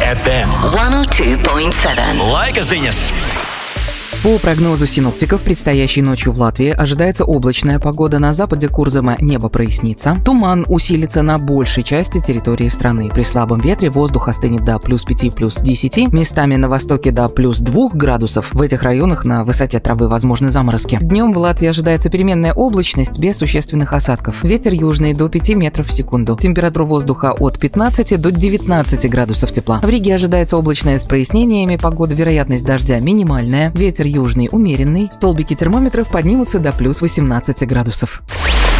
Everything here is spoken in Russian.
FM 102.7. Laika ziņas. По прогнозу синоптиков, предстоящей ночью в Латвии ожидается облачная погода. На западе Курзама небо прояснится. Туман усилится на большей части территории страны. При слабом ветре воздух остынет до плюс 5, плюс 10. Местами на востоке до плюс 2 градусов. В этих районах на высоте травы возможны заморозки. Днем в Латвии ожидается переменная облачность без существенных осадков. Ветер южный до 5 метров в секунду. Температура воздуха от 15 до 19 градусов тепла. В Риге ожидается облачная с прояснениями. Погода, вероятность дождя минимальная. Ветер южный умеренный. Столбики термометров поднимутся до плюс 18 градусов.